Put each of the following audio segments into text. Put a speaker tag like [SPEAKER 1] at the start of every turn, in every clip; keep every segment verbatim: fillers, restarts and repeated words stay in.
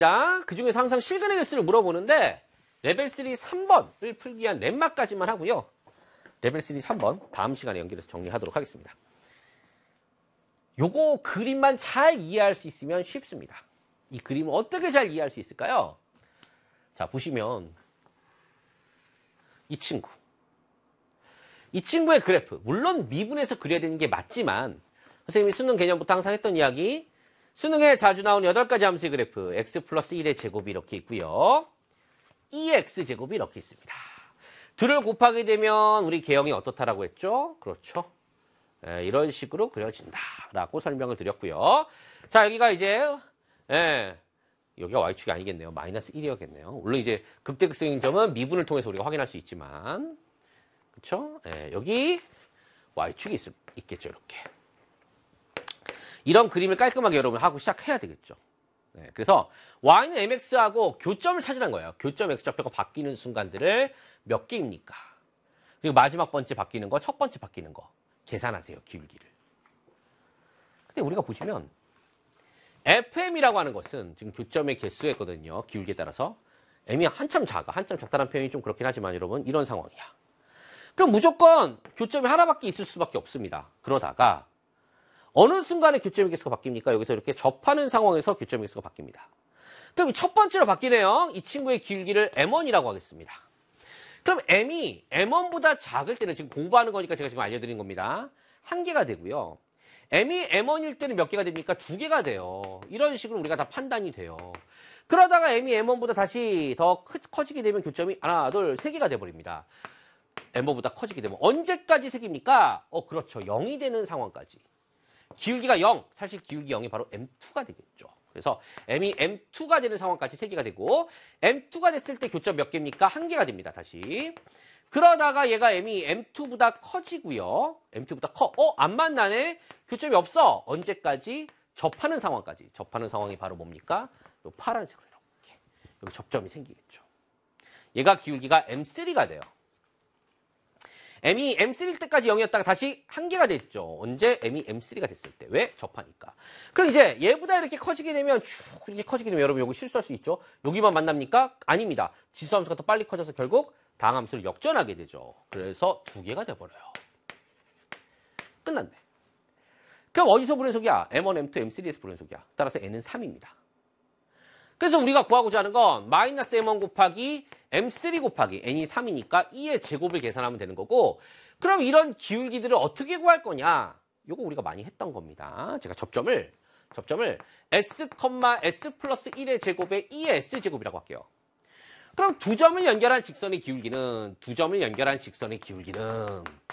[SPEAKER 1] 자, 그 중에서 항상 실근의 개수를 물어보는데 레벨 삼 삼 번을 풀기 위한 렛마까지만 하고요. 레벨 삼 삼 번 다음 시간에 연결해서 정리하도록 하겠습니다. 요거 그림만 잘 이해할 수 있으면 쉽습니다. 이 그림을 어떻게 잘 이해할 수 있을까요? 자, 보시면 이 친구. 이 친구의 그래프. 물론 미분해서 그려야 되는 게 맞지만 선생님이 수능 개념부터 항상 했던 이야기, 수능에 자주 나오는 여덟 가지 함수의 그래프 x 플러스 일의 제곱이 이렇게 있고요. 이 엑스 제곱이 이렇게 있습니다. 둘을 곱하게 되면 우리 개형이 어떻다라고 했죠? 그렇죠. 예, 이런 식으로 그려진다라고 설명을 드렸고요. 자, 여기가 이제 예, 여기가 y축이 아니겠네요. 마이너스 일이었겠네요. 물론 이제 극대극성인 점은 미분을 통해서 우리가 확인할 수 있지만 그렇죠? 예, 여기 y축이 있, 있겠죠. 이렇게. 이런 그림을 깔끔하게 여러분 하고 시작해야 되겠죠. 네, 그래서 y는 mx하고 교점을 찾으라는 거예요. 교점 x좌표가 바뀌는 순간들을 몇 개입니까? 그리고 마지막 번째 바뀌는 거, 첫 번째 바뀌는 거 계산하세요. 기울기를. 근데 우리가 보시면 에프엠이라고 하는 것은 지금 교점의 개수였거든요. 기울기에 따라서 m이 한참 작아. 한참 작다는 표현이 좀 그렇긴 하지만 여러분 이런 상황이야. 그럼 무조건 교점이 하나밖에 있을 수밖에 없습니다. 그러다가 어느 순간에 교점의 개수가 바뀝니까? 여기서 이렇게 접하는 상황에서 교점의 개수가 바뀝니다. 그럼 첫 번째로 바뀌네요. 이 친구의 기울기를 엠 원이라고 하겠습니다. 그럼 m이 엠 원보다 작을 때는 지금 공부하는 거니까 제가 지금 알려드린 겁니다. 한 개가 되고요. m이 엠 원일 때는 몇 개가 됩니까? 두 개가 돼요. 이런 식으로 우리가 다 판단이 돼요. 그러다가 m이 엠 원보다 다시 더 커지게 되면 교점이 하나, 둘, 세 개가 돼버립니다. 엠 원보다 커지게 되면 언제까지 세 개입니까? 어, 그렇죠. 영이 되는 상황까지. 기울기가 영, 사실 기울기 영이 바로 엠 투가 되겠죠. 그래서 m이 엠 투가 되는 상황까지 세 개가 되고 엠 투가 됐을 때 교점 몇 개입니까? 한 개가 됩니다. 다시. 그러다가 얘가 m이 엠 투보다 커지고요. 엠 투보다 커. 어? 안 만나네? 교점이 없어. 언제까지? 접하는 상황까지. 접하는 상황이 바로 뭡니까? 요 파란색으로 이렇게. 여기 접점이 생기겠죠. 얘가 기울기가 엠 쓰리가 돼요. m이 엠 쓰리일 때까지 영이었다가 다시 한 개가 됐죠. 언제? m이 엠 쓰리가 됐을 때. 왜? 접하니까. 그럼 이제 얘보다 이렇게 커지게 되면 쭉 이렇게 커지게 되면 여러분 여기 실수할 수 있죠. 여기만 만납니까? 아닙니다. 지수함수가 더 빨리 커져서 결국 다항함수를 역전하게 되죠. 그래서 두 개가 돼버려요. 끝났네. 그럼 어디서 불연속이야? 엠 원, 엠 투, 엠 쓰리에서 불연속이야. 따라서 n은 삼입니다. 그래서 우리가 구하고자 하는 건 마이너스 엠 원 곱하기 엠 쓰리 곱하기 n이 삼이니까 이의 제곱을 계산하면 되는 거고 그럼 이런 기울기들을 어떻게 구할 거냐? 요거 우리가 많이 했던 겁니다. 제가 접점을 접점을 s, s 플러스 일의 제곱에 이의 s제곱이라고 할게요. 그럼 두 점을 연결한 직선의 기울기는 두 점을 연결한 직선의 기울기는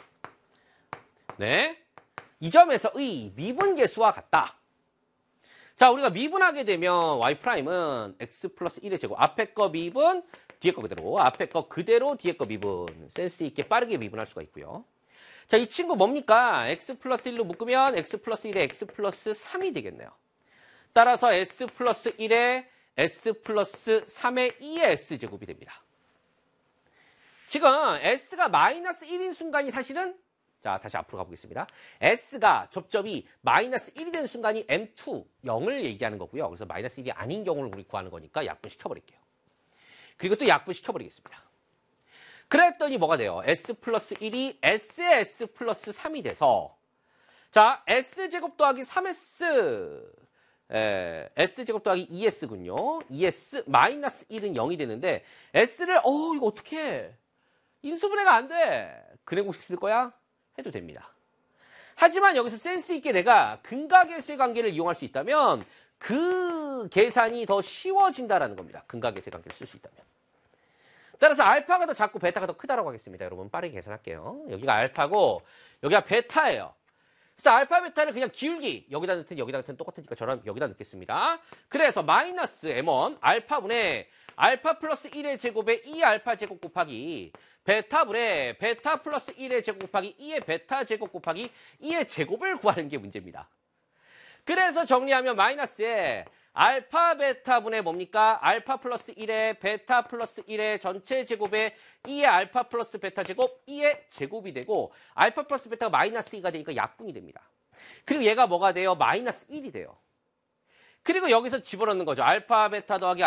[SPEAKER 1] 네, 이 점에서의 미분계수와 같다. 자, 우리가 미분하게 되면 y'은 x 플러스 일의 제곱. 앞에 거 미분, 뒤에 거 그대로. 앞에 거 그대로, 뒤에 거 미분. 센스 있게 빠르게 미분할 수가 있고요. 자, 이 친구 뭡니까? x 플러스 일로 묶으면 x 플러스 일에 x 플러스 삼이 되겠네요. 따라서 s 플러스 일에 s 플러스 삼의 이의 s제곱이 됩니다. 지금 s가 마이너스 일인 순간이 사실은 자, 다시 앞으로 가보겠습니다. S가 접점이 마이너스 일이 되는 순간이 엠 투, 영을 얘기하는 거고요. 그래서 마이너스 일이 아닌 경우를 우리 구하는 거니까 약분시켜버릴게요. 그리고 또 약분시켜버리겠습니다. 그랬더니 뭐가 돼요? S 플러스 일이 S의 S 플러스 삼이 돼서 자, S제곱 더하기 삼 에스 에, S제곱 더하기 이 에스군요. 이 에스 마이너스 일은 영이 되는데 S를 어 이거 어떡해. 인수분해가 안 돼. 근해 공식 쓸 거야? 해도 됩니다. 하지만 여기서 센스 있게 내가 근각계수의 관계를 이용할 수 있다면 그 계산이 더 쉬워진다라는 겁니다. 근각계수의 관계를 쓸 수 있다면. 따라서 알파가 더 작고 베타가 더 크다라고 하겠습니다. 여러분 빠르게 계산할게요. 여기가 알파고 여기가 베타예요. 그래서 알파 베타를 그냥 기울기 여기다 넣든 여기다 넣든 똑같으니까 저는 여기다 넣겠습니다. 그래서 마이너스 엠 원 알파분의 알파 플러스 일의 제곱에 이 알파 제곱 곱하기 베타분의 베타 플러스 일의 제곱 곱하기 이의 베타 제곱 곱하기 이의 제곱을 구하는 게 문제입니다. 그래서 정리하면 마이너스에 알파 베타분의 뭡니까? 알파 플러스 일의 베타 플러스 일의 전체 제곱에 이의 알파 플러스 베타 제곱 이의 제곱이 되고 알파 플러스 베타가 마이너스 이가 되니까 약분이 됩니다. 그리고 얘가 뭐가 돼요? 마이너스 일이 돼요. 그리고 여기서 집어넣는 거죠. 알파 베타 더하기